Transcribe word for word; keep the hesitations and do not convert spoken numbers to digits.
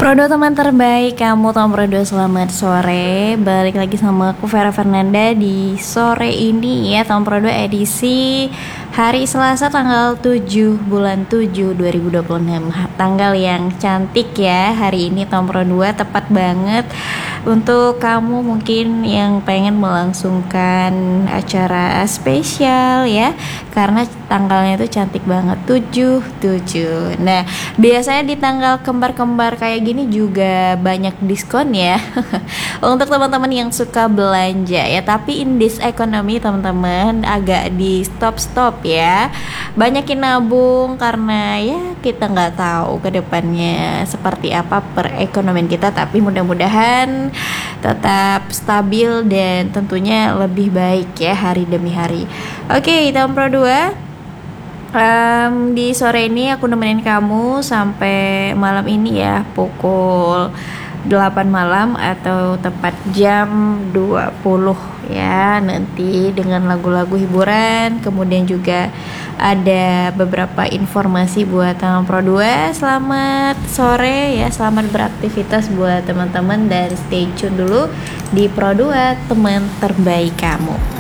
Prodo teman terbaik kamu, Tom Prodo, selamat sore. Balik lagi sama aku Vera Fernanda di sore ini ya, Tom Prodo edisi hari Selasa tanggal tujuh bulan tujuh dua ribu dua puluh enam. Tanggal yang cantik ya hari ini, Tom Prodo, tepat banget untuk kamu mungkin yang pengen melangsungkan acara spesial ya, karena tanggalnya itu cantik banget, tujuh tujuh. Nah, biasanya di tanggal kembar-kembar kayak gini juga banyak diskon ya untuk teman-teman yang suka belanja ya. Tapi in this economy teman-teman agak di stop-stop ya, banyakin nabung karena ya kita nggak tahu ke depannya seperti apa perekonomian kita. Tapi mudah-mudahan tetap stabil dan tentunya lebih baik ya hari demi hari. Oke, tahun Pro dua. Um, di sore ini aku nemenin kamu sampai malam ini ya, pukul delapan malam atau tepat jam dua puluh ya, nanti dengan lagu-lagu hiburan. Kemudian juga ada beberapa informasi buat teman Pro dua. Selamat sore ya, selamat beraktivitas buat teman-teman dan stay tune dulu di Pro dua, teman terbaik kamu.